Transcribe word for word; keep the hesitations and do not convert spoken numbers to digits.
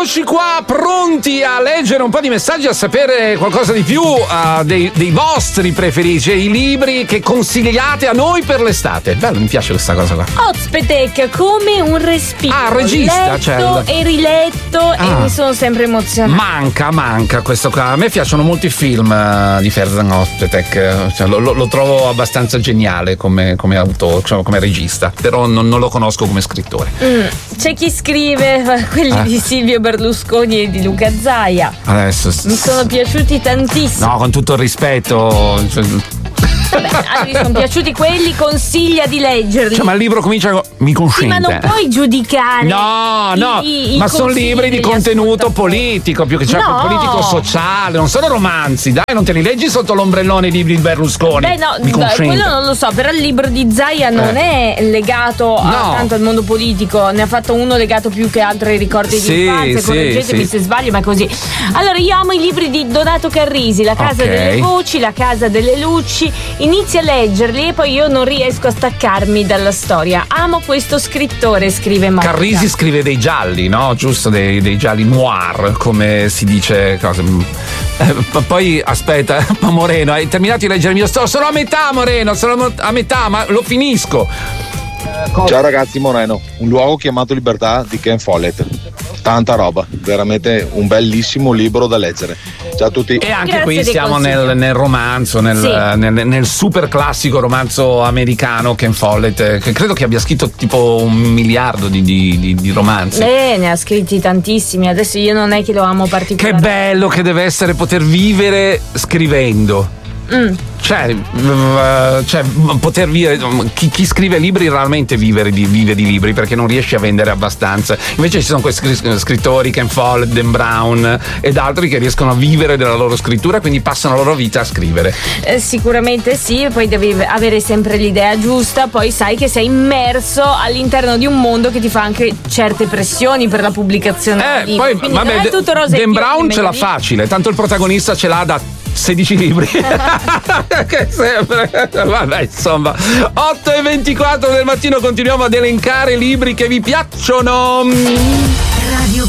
Eccoci qua, pronti a leggere un po' di messaggi, a sapere qualcosa di più uh, dei, dei vostri preferiti, i libri che consigliate a noi per l'estate. Bello, mi piace questa cosa qua. Ozpetek, come un respiro. Ah, regista, letto cioè. e riletto ah. e mi sono sempre emozionata. Manca, manca questo qua. A me piacciono molto i film uh, di Ferzan Ozpetek, cioè, lo, lo, lo trovo abbastanza geniale come, come autore, cioè, come regista, però non, non lo conosco come scrittore. Mm. C'è chi scrive quelli ah. di Silvio Berlusconi e di Luca Zaia. Adesso mi sono piaciuti tantissimo. No, con tutto il rispetto, cioè... Vabbè, a lui sono piaciuti quelli, consiglia di leggerli. Cioè, ma il libro comincia con mi consente. Sì, ma non puoi giudicare. No, no, i, i ma sono libri di contenuto politico, più che cioè no. politico sociale, non sono romanzi, dai, non te li leggi sotto l'ombrellone i libri di Berlusconi. Beh, no, mi no quello non lo so, però il libro di Zaia non eh. è legato a, no. tanto al mondo politico, ne ha fatto uno legato più che altro ai ricordi sì, di infanzia, sì, correggetemi sì. se sbaglio, ma è così. Allora, io amo i libri di Donato Carrisi, La casa okay. delle voci, La casa delle luci, inizia a leggerli e poi io non riesco a staccarmi dalla storia. Amo questo scrittore, scrive Monica. Carrisi scrive dei gialli, no? Giusto, dei, dei gialli noir, come si dice. Cosa. Eh, poi aspetta, ma Moreno, hai terminato di leggere il mio storia? Sono a metà, Moreno, sono a metà, ma lo finisco. Ciao ragazzi, Moreno, Un luogo chiamato Libertà di Ken Follett. Tanta roba, veramente un bellissimo libro da leggere. Ciao a tutti. E anche Grazie qui siamo nel, nel romanzo, nel, sì. nel, nel super classico romanzo americano Ken Follett, che credo che abbia scritto tipo un miliardo di, di, di, di romanzi. Eh, ne ha scritti tantissimi. Adesso io non è che lo amo Che particolarmente. bello che deve essere poter vivere scrivendo. Mm. Cioè, uh, cioè poter vivere, chi, chi scrive libri raramente vive di, vive di libri perché non riesce a vendere abbastanza. Invece ci sono questi scrittori, Ken Follett, Dan Brown ed altri che riescono a vivere della loro scrittura, quindi passano la loro vita a scrivere. Eh, sicuramente sì, poi devi avere sempre l'idea giusta, poi sai che sei immerso all'interno di un mondo che ti fa anche certe pressioni per la pubblicazione. Eh, poi quindi vabbè, non è tutto rose e Dan fiori, Brown ce l'ha lì. facile, tanto il protagonista ce l'ha da sedici libri. Che sempre. Vabbè, insomma, otto e ventiquattro del mattino continuiamo ad elencare libri che vi piacciono. Radio